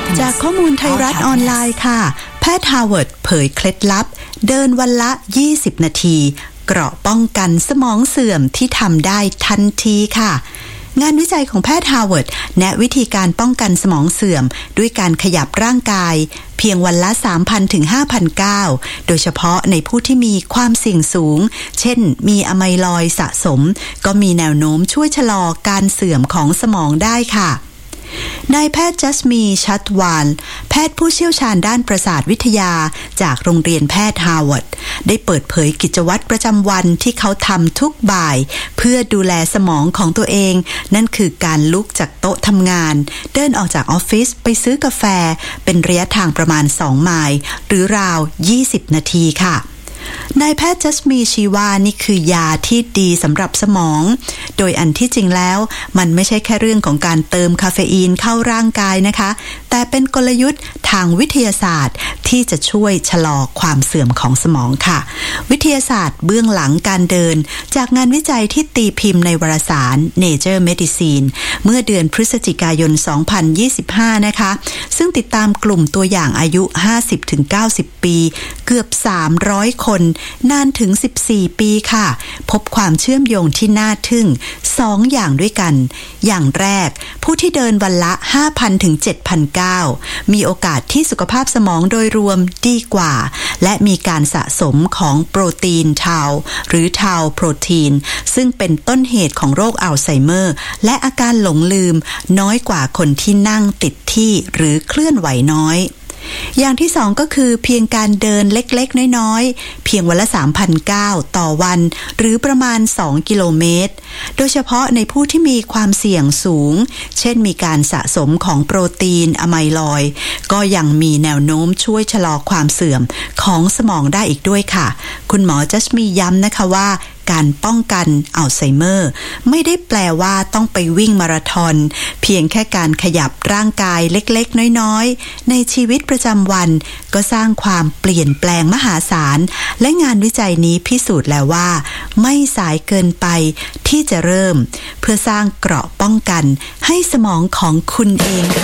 จากข้อมูลไทยรัฐออนไลน์ค่ะแพทย์ฮาร์วาร์ดเผยเคล็ดลับเดินวันละ20นาทีเกราะป้องกันสมองเสื่อมที่ทำได้ทันทีค่ะงานวิจัยของแพทย์ฮาร์วาร์ดแนะวิธีการป้องกันสมองเสื่อมด้วยการขยับร่างกายเพียงวันละ 3,000 ถึง 5,000 ก้าวโดยเฉพาะในผู้ที่มีความเสี่ยงสูงเช่นมีอะไมลอยด์สะสมก็มีแนวโน้มช่วยชะลอการเสื่อมของสมองได้ค่ะนายแพทย์จัสมีชัตวาลแพทย์ผู้เชี่ยวชาญด้านประสาทวิทยาจากโรงเรียนแพทย์ฮาร์วาร์ดได้เปิดเผยกิจวัตรประจำวันที่เขาทำทุกบ่ายเพื่อดูแลสมองของตัวเองนั่นคือการลุกจากโต๊ะทำงานเดินออกจากออฟฟิศไปซื้อกาแฟเป็นระยะทางประมาณ2ไมล์หรือราว20นาทีค่ะนายแพทย์จัสมีชี้ว่านี่คือยาที่ดีสำหรับสมองโดยอันที่จริงแล้วมันไม่ใช่แค่เรื่องของการเติมคาเฟอีนเข้าร่างกายนะคะแต่เป็นกลยุทธ์ทางวิทยาศาสตร์ที่จะช่วยชะลอความเสื่อมของสมองค่ะวิทยาศาสตร์เบื้องหลังการเดินจากงานวิจัยที่ตีพิมพ์ในวารสาร Nature Medicine เมื่อเดือนพฤศจิกายน 2025 นะคะซึ่งติดตามกลุ่มตัวอย่างอายุ 50-90 ปีเกือบ300 คนนานถึง14ปีค่ะพบความเชื่อมโยงที่น่าทึ่ง2อย่างด้วยกันอย่างแรกผู้ที่เดินวันละ 5,000 ถึง 7,000 ก้าวมีโอกาสที่สุขภาพสมองโดยรวมดีกว่าและมีการสะสมของโปรตีนทาวหรือทาวโปรตีนซึ่งเป็นต้นเหตุของโรคอัลไซเมอร์และอาการหลงลืมน้อยกว่าคนที่นั่งติดที่หรือเคลื่อนไหวน้อยอย่างที่2ก็คือเพียงการเดินเล็กๆน้อยๆเพียงวันละ 3,000 ก้าวต่อวันหรือประมาณ2กิโลเมตรโดยเฉพาะในผู้ที่มีความเสี่ยงสูงเช่นมีการสะสมของโปรตีนอะไมลอยด์ก็ยังมีแนวโน้มช่วยชะลอความเสื่อมของสมองได้อีกด้วยค่ะคุณหมอจัสมีย้ำนะคะว่าการป้องกันอัลไซเมอร์ไม่ได้แปลว่าต้องไปวิ่งมาราธอนเพียงแค่การขยับร่างกายเล็กๆน้อยๆในชีวิตประจำวันก็สร้างความเปลี่ยนแปลงมหาศาลและงานวิจัยนี้พิสูจน์แล้วว่าไม่สายเกินไปที่จะเริ่มเพื่อสร้างเกราะป้องกันให้สมองของคุณเอง